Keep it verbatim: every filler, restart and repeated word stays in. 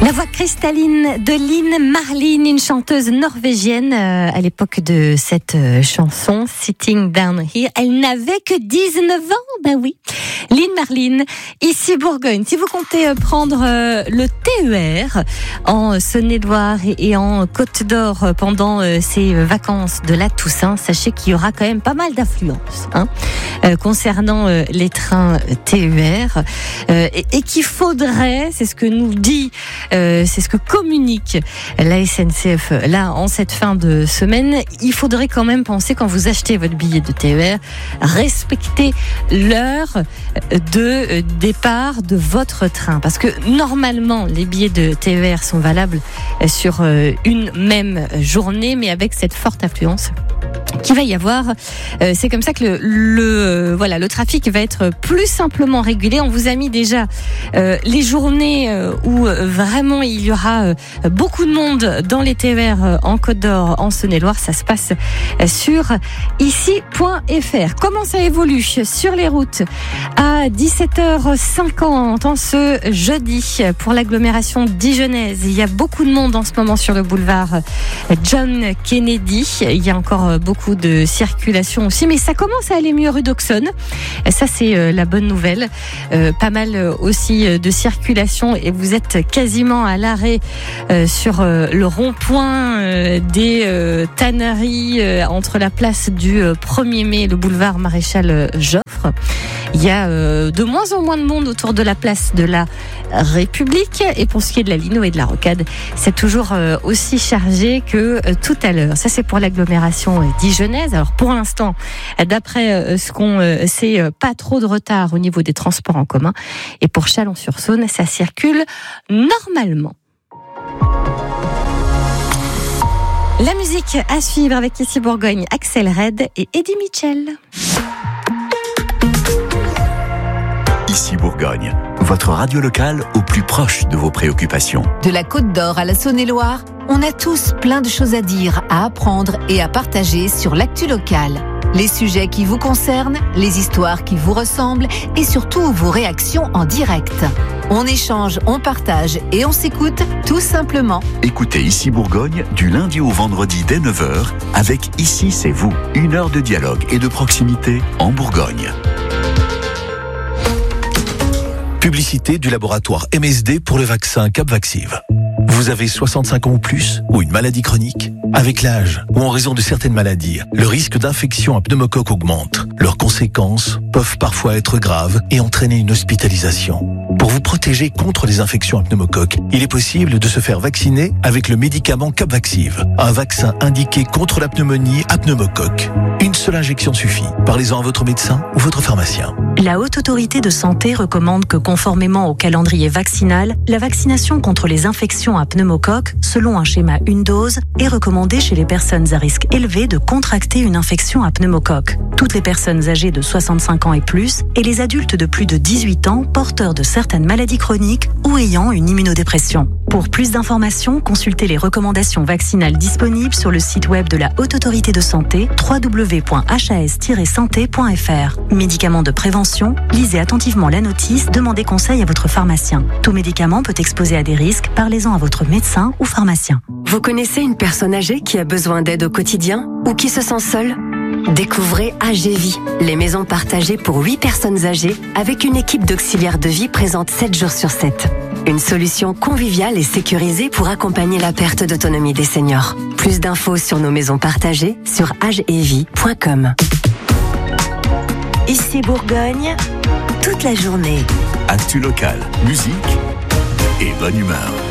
La voix cristalline de Linn Marlin, une chanteuse norvégienne euh, à l'époque de cette euh, chanson, Sitting Down Here. Elle n'avait que dix-neuf ans, ben oui. Linn Marlin, ici Bourgogne. Si vous comptez euh, prendre euh, le T E R en Saône-et-Loire et, et en Côte d'Or euh, pendant euh, ces vacances de la Toussaint, sachez qu'il y aura quand même pas mal d'affluence hein, euh, concernant euh, les trains T E R euh, et, et qu'il faudrait, c'est ce que nous dit Euh, c'est ce que communique la S N C F là en cette fin de semaine. Il faudrait quand même penser, quand vous achetez votre billet de T E R, respecter l'heure de départ de votre train, parce que normalement les billets de T E R sont valables sur une même journée, mais avec cette forte affluence qu'il va y avoir, euh, c'est comme ça que le, le euh, voilà le trafic va être plus simplement régulé. On vous a mis déjà euh, les journées euh, où euh, vraiment il y aura euh, beaucoup de monde dans les T E R euh, en Côte d'Or, en Saône-et-Loire. Ça se passe euh, sur ici point f r. Comment ça évolue sur les routes à dix-sept heures cinquante en ce jeudi pour l'agglomération dijonnaise? Il y a beaucoup de monde en ce moment sur le boulevard John Kennedy. Il y a encore beaucoup de circulation aussi, mais ça commence à aller mieux rue d'Auxonne. Ça, c'est euh, la bonne nouvelle. Euh, pas mal euh, aussi euh, de circulation, et vous êtes quasiment à l'arrêt euh, sur euh, le rond-point euh, des euh, tanneries euh, entre la place du euh, premier mai et le boulevard Maréchal euh, Joffre. Il y a euh, de moins en moins de monde autour de la place de la République. Et pour ce qui est de la Lino et de la Rocade, c'est toujours euh, aussi chargé que euh, tout à l'heure. Ça, c'est pour l'agglomération euh, dijonnaise. Alors pour l'instant, d'après euh, ce qu'on euh, sait, euh, pas trop de retard au niveau des transports en commun. Et pour Chalon-sur-Saône, ça circule normalement. La musique à suivre avec ici Bourgogne, Axel Red et Eddie Mitchell. Ici Bourgogne, votre radio locale au plus proche de vos préoccupations. De la Côte d'Or à la Saône-et-Loire, on a tous plein de choses à dire, à apprendre et à partager sur l'actu locale. Les sujets qui vous concernent, les histoires qui vous ressemblent et surtout vos réactions en direct. On échange, on partage et on s'écoute tout simplement. Écoutez Ici Bourgogne du lundi au vendredi dès neuf heures avec Ici c'est vous. Une heure de dialogue et de proximité en Bourgogne. Publicité du laboratoire M S D pour le vaccin Capvaxive. Vous avez soixante-cinq ans ou plus, ou une maladie chronique? Avec l'âge, ou en raison de certaines maladies, le risque d'infection à pneumocoque augmente. Leurs conséquences peuvent parfois être graves et entraîner une hospitalisation. Pour vous protéger contre les infections à pneumocoque, il est possible de se faire vacciner avec le médicament Capvaxive, un vaccin indiqué contre la pneumonie à pneumocoque. Une seule injection suffit. Parlez-en à votre médecin ou votre pharmacien. La Haute Autorité de Santé recommande que, conformément au calendrier vaccinal, la vaccination contre les infections à pneumocoque, selon un schéma une dose, est recommandée chez les personnes à risque élevé de contracter une infection à pneumocoque. Toutes les personnes âgées de soixante-cinq ans et plus et les adultes de plus de dix-huit ans porteurs de certaines maladies chroniques ou ayant une immunodépression. Pour plus d'informations, consultez les recommandations vaccinales disponibles sur le site web de la Haute Autorité de Santé, w w w point h a s tiret santé point f r. Médicaments de prévention, lisez attentivement la notice, demandez conseil à votre pharmacien. Tout médicament peut exposer à des risques, parlez-en à votre médecin ou pharmacien. Vous connaissez une personne âgée qui a besoin d'aide au quotidien ou qui se sent seule? Découvrez Agévie, les maisons partagées pour huit personnes âgées avec une équipe d'auxiliaires de vie présente sept jours sur sept. Une solution conviviale et sécurisée pour accompagner la perte d'autonomie des seniors. Plus d'infos sur nos maisons partagées sur agevie point com. Ici Bourgogne, toute la journée. Actu local, musique et bonne humeur.